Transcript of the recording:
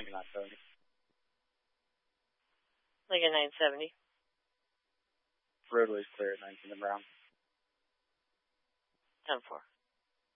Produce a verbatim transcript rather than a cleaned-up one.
Lincoln nine seventy. Lincoln nine seventy. Roadway's clear at nineteen and Brown. ten four.